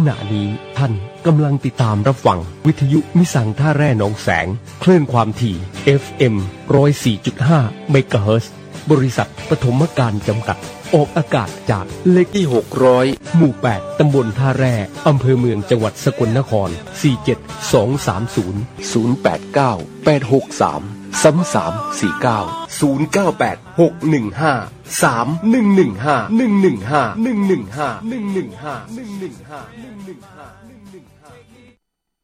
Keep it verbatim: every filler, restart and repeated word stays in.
ณะนี้ท่านกำลังติดตามรับฟังวิทยุมิสังท่าแร่หนองแสงคลื่นความถี่ เอฟ เอ็ม หนึ่งศูนย์สี่จุดห้า เมกะเฮิรตซ์บริษัทปฐมการจำกัดออกอากาศจากเลขที่หกร้อยหมู่แปดตำบลท่าแร่อำเภอเมืองจังหวัดสกลนครสี่ เจ็ด สอง สาม ศูนย์ ศูนย์ แปด เก้า แปด หก สาม สาม สาม สี่ เก้า ศูนย์ เก้า แปด หก หนึ่ง ห้า สาม หนึ่ง หนึ่ง ห้า หนึ่ง หนึ่ง ห้า หนึ่ง หนึ่ง ห้า หนึ่ง หนึ่ง ห้า หนึ่ง หนึ่ง ห้า หนึ่ง หนึ่ง ห้า